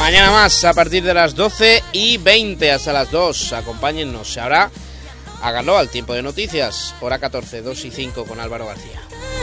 Mañana más a partir de las 12:20 hasta las 2. Acompáñennos. Ahora háganlo al tiempo de noticias. Hora 14, 2 y 5 con Álvaro García.